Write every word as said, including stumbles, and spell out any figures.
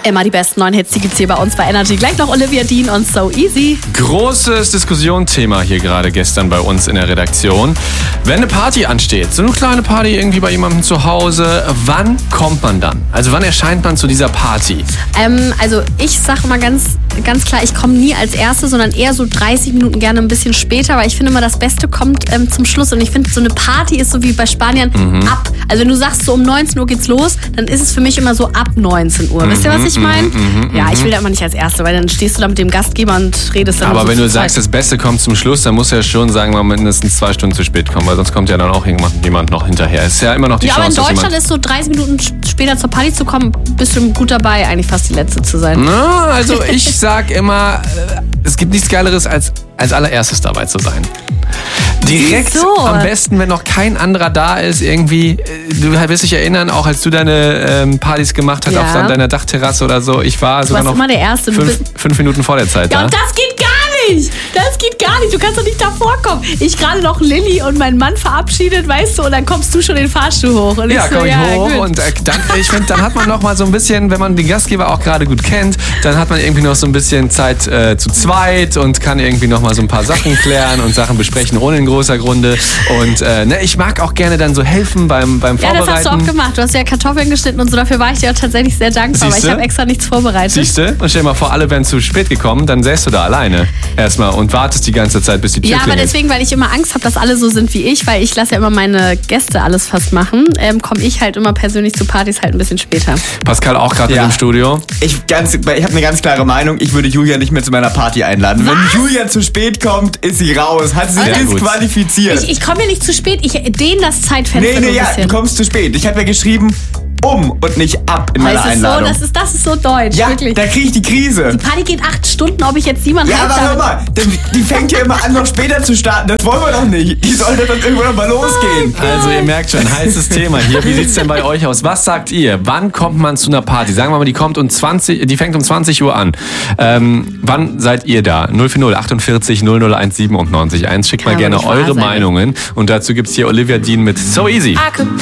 Immer die besten neuen Hits, die gibt's hier bei uns bei Energy. Gleich noch Olivia Dean und So Easy. Großes Diskussionsthema hier gerade gestern bei uns in der Redaktion. Wenn eine Party ansteht, so eine kleine Party irgendwie bei jemandem zu Hause, wann kommt man dann? Also wann erscheint man zu dieser Party? Ähm, also ich sage mal ganz, ganz klar, ich komme nie als Erste, sondern eher so dreißig Minuten gerne ein bisschen später, weil ich finde immer, das Beste kommt ähm, zum Schluss. Und ich finde, so eine Party ist so wie bei Spaniern mhm. ab. Also wenn du sagst, so um neunzehn Uhr geht's los, dann ist es für mich immer so ab neunzehn Uhr. Mhm. Wisst ihr, was ich meine? Mhm. Ja, ich will da immer nicht als Erste, weil dann stehst du da mit dem Gastgeber und redest dann. Aber so wenn du sagst, das Beste kommt zum Schluss, dann musst du ja schon sagen, mal mindestens zwei Stunden zu spät kommen, weil sonst kommt ja dann auch jemand, jemand noch hinterher. Es ist ja immer noch die ja, Chance, aber in Deutschland ist so dreißig Minuten später zur Party zu kommen, bist du gut dabei, eigentlich fast die Letzte zu sein. Na, also ich sag immer, es gibt nichts Geileres, als als allererstes dabei zu sein. Direkt so. Am besten, wenn noch kein anderer da ist, irgendwie. Du wirst dich erinnern, auch als du deine ähm, Partys gemacht hast ja. auf deiner Dachterrasse oder so. Ich war du sogar noch immer der Erste. Fünf, fünf Minuten vor der Zeit ja, da. Und das geht gar nicht. Das geht gar nicht. Du kannst doch nicht davor kommen. Ich gerade noch Lilly und meinen Mann verabschiedet, weißt du, und dann kommst du schon den Fahrstuhl hoch. Und ja, ich so, komm ich ja, hoch gut. und äh, dann, ich finde, dann hat man noch mal so ein bisschen, wenn man den Gastgeber auch gerade gut kennt, dann hat man irgendwie noch so ein bisschen Zeit äh, zu zweit und kann irgendwie noch mal so ein paar Sachen klären und Sachen besprechen, ohne in großer Grunde. Und äh, ne, ich mag auch gerne dann so helfen beim, beim ja, Vorbereiten. Ja, das hast du auch gemacht. Du hast ja Kartoffeln geschnitten und so. Dafür war ich dir auch tatsächlich sehr dankbar, Siehste? weil ich habe extra nichts vorbereitet. Siehst du? Und stell dir mal vor, alle wären zu spät gekommen, dann säßt du da alleine erstmal und wartest die ganze Zeit, bis die Tür Ja, klingelt. aber deswegen, weil ich immer Angst habe, dass alle so sind wie ich, weil ich lasse ja immer meine Gäste alles fast machen, ähm, komme ich halt immer persönlich zu Partys halt ein bisschen später. Pascal auch gerade Ja. im Studio. Ich, ganz, ich habe eine ganz klare Meinung. Ich würde Julia nicht mehr zu meiner Party einladen. Was? Wenn Julia zu spät kommt, ist sie raus. Hat sie Sehr sich gut. disqualifiziert. Ich, ich komme ja nicht zu spät, ich dehne das Zeitfenster nee, nee, so ein ja, bisschen. du kommst zu spät. Ich habe ja geschrieben, um und nicht ab in meiner das ist Einladung. so, das ist, das ist so deutsch, ja, wirklich. da kriege ich die Krise. Die Party geht acht Stunden, ob ich jetzt sieben Ja, aber hör mal, die, die fängt ja immer an, noch später zu starten. Das wollen wir doch nicht. Die sollte dann irgendwann noch mal losgehen. Also ihr merkt schon, heißes Thema hier. Wie sieht's denn bei euch aus? Was sagt ihr? Wann kommt man zu einer Party? Sagen wir mal, die kommt um zwanzig, die fängt um zwanzig Uhr an. Ähm, wann seid ihr da? null vier null achtundvierzig null null eins sieben und neunzig eins. Schickt mal Kann gerne nicht wahr eure sein. Meinungen. Und dazu gibt's hier Olivia Dean mit So Easy. I could be